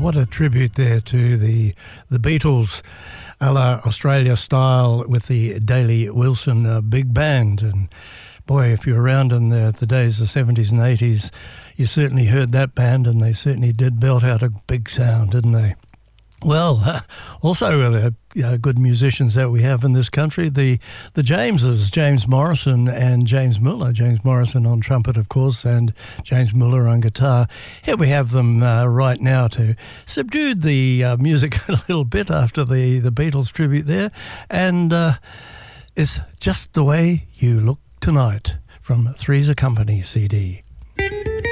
what a tribute there to the Beatles, a la Australia style, with the Daley Wilson big band. And boy, if you're around in the days of the 70s and 80s, you certainly heard that band, and they certainly did belt out a big sound, didn't they? Well, also good musicians that we have in this country, the Jameses, James Morrison and James Muller. James Morrison on trumpet, of course, and James Muller on guitar. Here we have them right now to subdue the music a little bit after the Beatles tribute there. And it's Just the Way You Look Tonight from Three's a Company CD.